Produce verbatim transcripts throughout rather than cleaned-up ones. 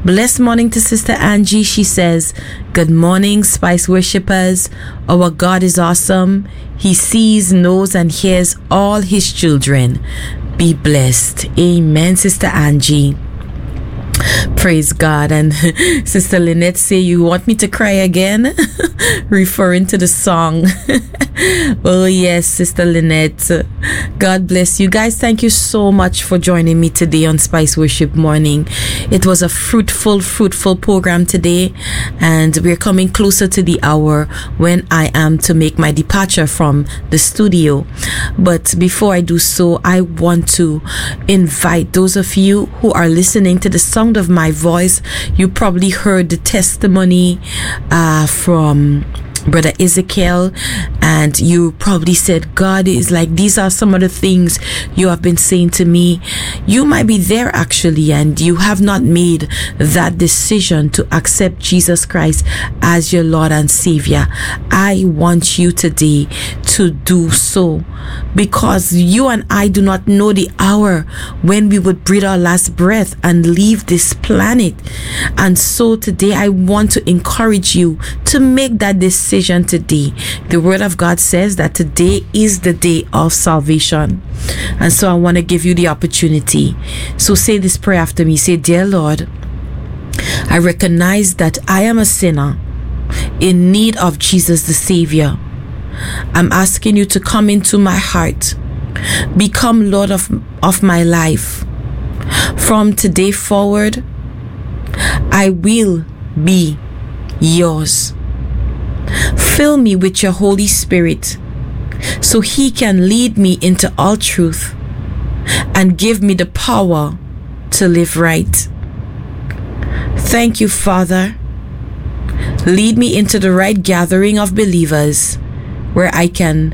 Blessed morning to Sister Angie. She says, good morning, Spice Worshippers. Our God is awesome. He sees, knows, and hears all his children. Be blessed. Amen, Sister Angie. Praise God. And Sister Lynette say, you want me to cry again? Referring to the song. Oh yes, Sister Lynette. God bless you guys. Thank you so much for joining me today on Spice Worship Morning. It was a fruitful, fruitful program today, and we're coming closer to the hour when I am to make my departure from the studio. But before I do so, I want to invite those of you who are listening to the sound of my voice. You probably heard the testimony uh, from Brother Ezekiel, and you probably said, God is like, these are some of the things you have been saying to me. You might be there actually, and you have not made that decision to accept Jesus Christ as your Lord and Savior. I want you today to do so, because you and I do not know the hour when we would breathe our last breath and leave this planet. And so today I want to encourage you to make that decision today. The word of God says that today is the day of salvation, and so I want to give you the opportunity. So say this prayer after me. Say, dear Lord, I recognize that I am a sinner in need of Jesus the Savior. I'm asking you to come into my heart, become Lord of, of my life. From today forward, I will be yours. Fill me with your Holy Spirit so he can lead me into all truth and give me the power to live right. Thank you, Father. Lead me into the right gathering of believers where I can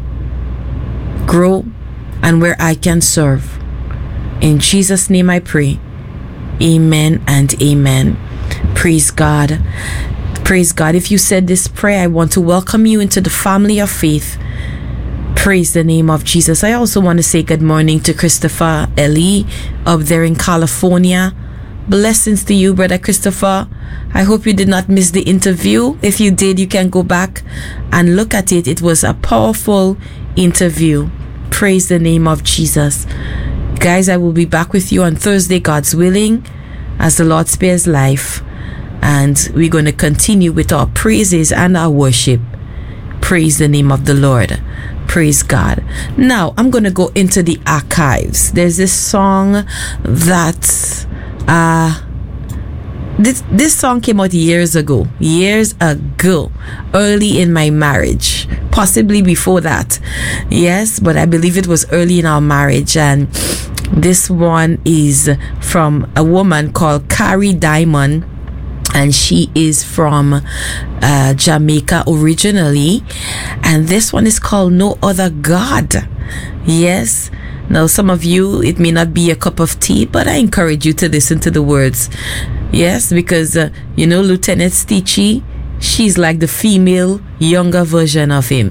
grow and where I can serve. In Jesus' name I pray. Amen and amen. Praise God. Praise God. If you said this prayer, I want to welcome you into the family of faith. Praise the name of Jesus. I also want to say good morning to Christopher Ellie up there in California. Blessings to you, Brother Christopher. I hope you did not miss the interview. If you did, you can go back and look at it. It was a powerful interview. Praise the name of Jesus. Guys, I will be back with you on Thursday, God's willing, as the Lord spares life. And we're going to continue with our praises and our worship. Praise the name of the Lord. Praise God. Now, I'm going to go into the archives. There's this song that... Uh, this, this song came out years ago. Years ago. Early in my marriage. Possibly before that. Yes, but I believe it was early in our marriage. And this one is from a woman called Carrie Diamond. And she is from uh, Jamaica originally. And this one is called No Other God. Yes. Now, some of you, it may not be a cup of tea, but I encourage you to listen to the words. Yes, because, uh, you know, Lieutenant Stitchie, she's like the female, younger version of him.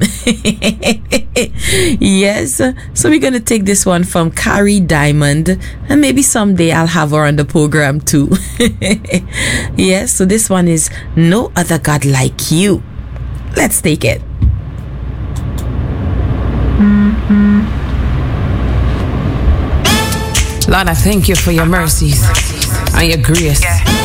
Yes. So we're going to take this one from Carrie Diamond, and maybe someday I'll have her on the program too. Yes. So this one is No Other God Like You. Let's take it. Mm-hmm. Lord, I thank you for your mercies and your grace.